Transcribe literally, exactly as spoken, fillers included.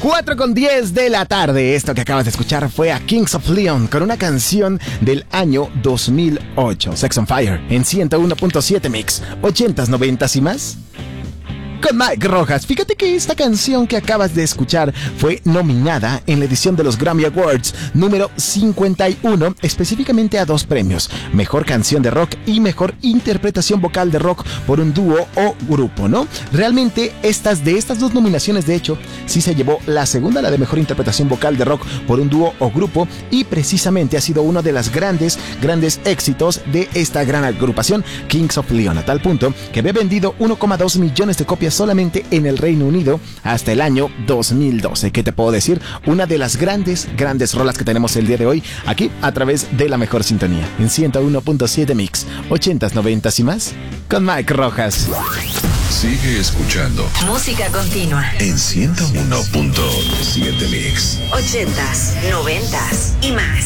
cuatro con diez de la tarde. Esto que acabas de escuchar fue a Kings of Leon con una canción del año dos mil ocho. Sex on Fire en ciento uno punto siete Mix. ochentas, noventas y más. Con Mike Rojas. Fíjate que esta canción que acabas de escuchar fue nominada en la edición de los Grammy Awards número cincuenta y uno, específicamente a dos premios: Mejor Canción de Rock y Mejor Interpretación Vocal de Rock por un dúo o grupo, ¿no? Realmente estas de estas dos nominaciones, de hecho, sí se llevó la segunda, la de Mejor Interpretación Vocal de Rock por un dúo o grupo, y precisamente ha sido uno de los grandes, grandes éxitos de esta gran agrupación Kings of Leon, a tal punto que había vendido uno coma dos millones de copias solamente en el Reino Unido hasta el año dos mil doce. ¿Qué te puedo decir? Una de las grandes, grandes rolas que tenemos el día de hoy aquí a través de la mejor sintonía en ciento uno punto siete Mix, ochentas, noventas y más, con Mike Rojas. Sigue escuchando música continua en ciento uno punto siete Mix, ochentas, noventas y más.